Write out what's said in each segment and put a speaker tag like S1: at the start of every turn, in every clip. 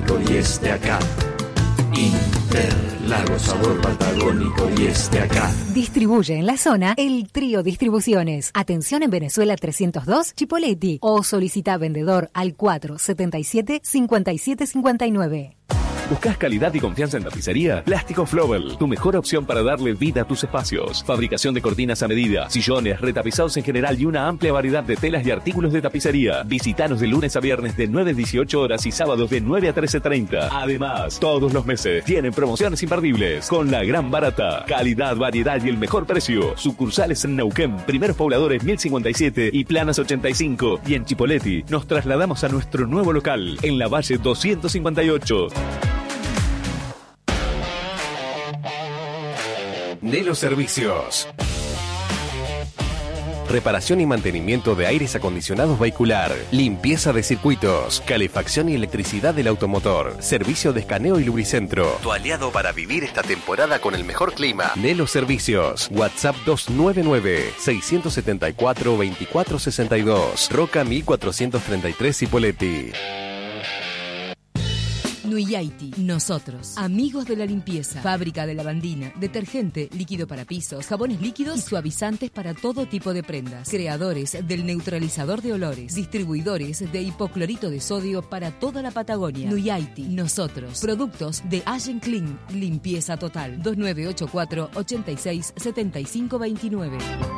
S1: patagónico y esté acá. Interlagos, sabor patagónico y esté acá.
S2: Distribuye en la zona el Trío Distribuciones. Atención en Venezuela 302, Chipoleti. O solicita vendedor al 477-5759.
S3: ¿Buscas calidad y confianza en tapicería? Plástico Flowell, tu mejor opción para darle vida a tus espacios. Fabricación de cortinas a medida, sillones, retapizados en general y una amplia variedad de telas y artículos de tapicería. Visítanos de lunes a viernes de 9 a 18 horas y sábados de 9 a 13:30. Además, todos los meses tienen promociones imperdibles con la gran barata. Calidad, variedad y el mejor precio. Sucursales en Neuquén, Primeros Pobladores 1057 y Planas 85. Y en Chipoleti nos trasladamos a nuestro nuevo local en la Valle 258.
S4: Nelo Servicios. Reparación y mantenimiento de aires acondicionados vehicular, limpieza de circuitos, calefacción y electricidad del automotor, servicio de escaneo y lubricentro. Tu aliado para vivir esta temporada con el mejor clima. Nelo Servicios. WhatsApp 299-674-2462. Roca 1433 Cipolletti.
S5: Nuyaiti, nosotros, amigos de la limpieza, fábrica de lavandina, detergente, líquido para pisos, jabones líquidos y suavizantes para todo tipo de prendas, creadores del neutralizador de olores, distribuidores de hipoclorito de sodio para toda la Patagonia. Nuyaiti, nosotros, productos de Allen Clean, limpieza total, 2984 86 7529.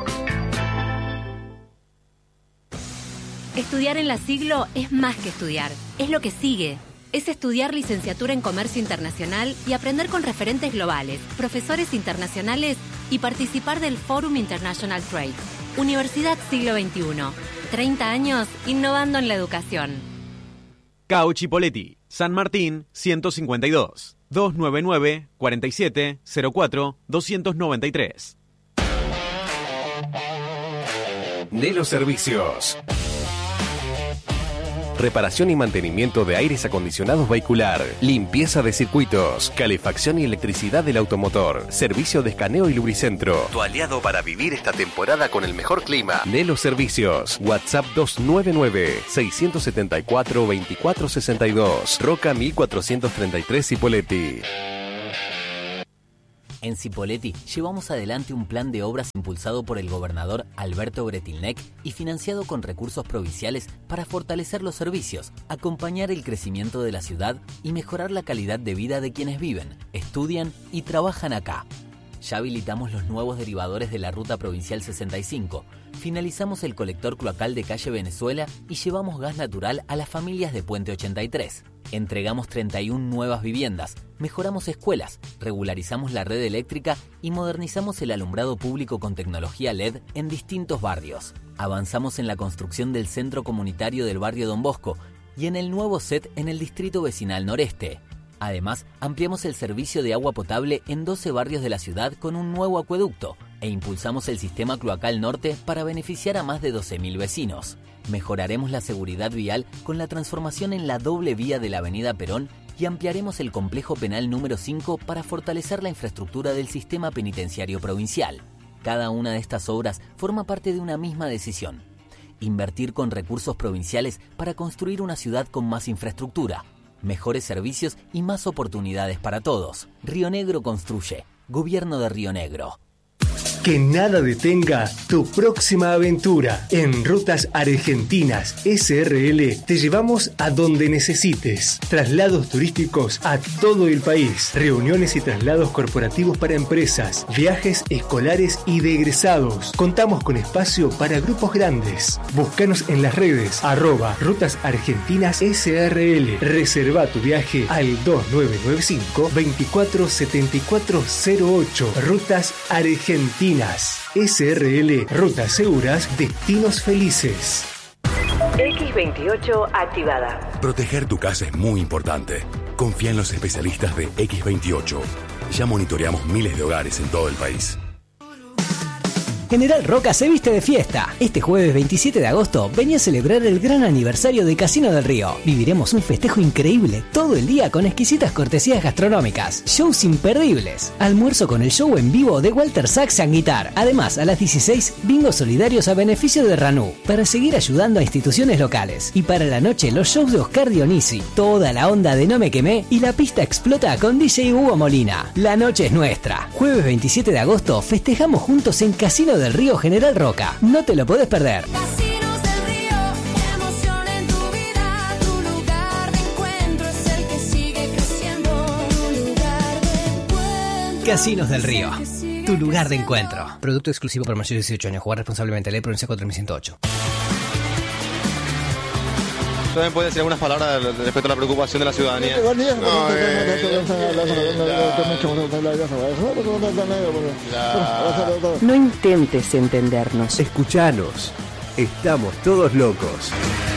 S6: Estudiar en la Siglo es más que estudiar, es lo que sigue. Es estudiar licenciatura en Comercio Internacional y aprender con referentes globales, profesores internacionales y participar del Forum International Trade. Universidad Siglo XXI. 30 años innovando en la educación.
S7: CAU Chipolletti, San Martín 152, 299-4704-293.
S4: Nelo Servicios. Reparación y mantenimiento de aires acondicionados vehicular, limpieza de circuitos, calefacción y electricidad del automotor, servicio de escaneo y lubricentro. Tu aliado para vivir esta temporada con el mejor clima. Nelo Servicios. WhatsApp 299-674-2462. Roca 1433 Cipolletti.
S8: En Cipolletti llevamos adelante un plan de obras impulsado por el gobernador Alberto Bretilnec y financiado con recursos provinciales para fortalecer los servicios, acompañar el crecimiento de la ciudad y mejorar la calidad de vida de quienes viven, estudian y trabajan acá. Ya habilitamos los nuevos derivadores de la Ruta Provincial 65, finalizamos el colector cloacal de Calle Venezuela y llevamos gas natural a las familias de Puente 83. Entregamos 31 nuevas viviendas, mejoramos escuelas, regularizamos la red eléctrica y modernizamos el alumbrado público con tecnología LED en distintos barrios. Avanzamos en la construcción del centro comunitario del barrio Don Bosco y en el nuevo set en el distrito vecinal noreste. Además, ampliamos el servicio de agua potable en 12 barrios de la ciudad con un nuevo acueducto e impulsamos el sistema cloacal norte para beneficiar a más de 12.000 vecinos. Mejoraremos la seguridad vial con la transformación en la doble vía de la avenida Perón y ampliaremos el complejo penal número 5 para fortalecer la infraestructura del sistema penitenciario provincial. Cada una de estas obras forma parte de una misma decisión: invertir con recursos provinciales para construir una ciudad con más infraestructura, mejores servicios y más oportunidades para todos. Río Negro construye. Gobierno de Río Negro.
S9: Que nada detenga tu próxima aventura. En Rutas Argentinas SRL te llevamos a donde necesites. Traslados turísticos a todo el país. Reuniones y traslados corporativos para empresas. Viajes escolares y de egresados. Contamos con espacio para grupos grandes. Búscanos en las redes @Rutas Argentinas SRL. Reserva tu viaje al 2995-247408. Rutas Argentinas SRL, rutas seguras, destinos felices.
S10: X28 activada.
S11: Proteger tu casa es muy importante. Confía en los especialistas de X28. Ya monitoreamos miles de hogares en todo el país.
S12: General Roca se viste de fiesta. Este jueves 27 de agosto venía a celebrar el gran aniversario de Casino del Río. Viviremos un festejo increíble todo el día con exquisitas cortesías gastronómicas, shows imperdibles, almuerzo con el show en vivo de Walter Sax and Guitar. Además, a las 16, bingos solidarios a beneficio de RANU, para seguir ayudando a instituciones locales. Y para la noche, los shows de Oscar Dionisi, toda la onda de No Me Quemé y la pista explota con DJ Hugo Molina. La noche es nuestra. Jueves 27 de agosto festejamos juntos en Casino del Río General Roca. No te lo podés perder.
S13: Casinos del Río, emoción en tu vida. Tu lugar de encuentro es el que sigue creciendo. Tu lugar de encuentro.
S12: Casinos del Río, tu lugar de encuentro. Producto exclusivo para mayores de 18 años. Jugar responsablemente. Ley Provincia 4108.
S14: ¿También puede decir algunas palabras respecto a la preocupación de la ciudadanía?
S10: No intentes entendernos.
S15: Escuchanos. Estamos todos locos.